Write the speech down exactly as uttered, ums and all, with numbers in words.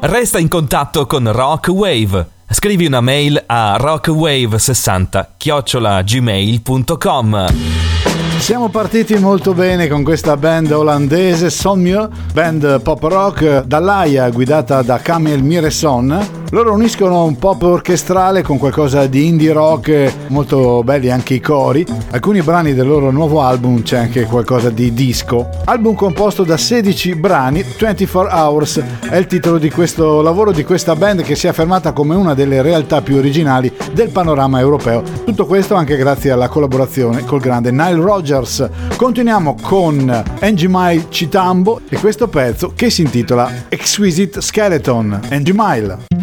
Resta in contatto con Rockwave. Scrivi una mail a rockwave sessanta chiocciola gmail punto com. Siamo partiti molto bene con questa band olandese, Sonmio, band pop rock dall'Aia guidata da Camille Mireson. Loro uniscono un pop orchestrale con qualcosa di indie rock, molto belli anche i cori. Alcuni brani del loro nuovo album c'è anche qualcosa di disco. Album composto da sedici brani, ventiquattro Hours è il titolo di questo lavoro di questa band che si è affermata come una delle realtà più originali del panorama europeo. Tutto questo anche grazie alla collaborazione col grande Nile Rodgers. Continuiamo con Angie Mile Citambo e questo pezzo che si intitola Exquisite Skeleton. Angie Mile.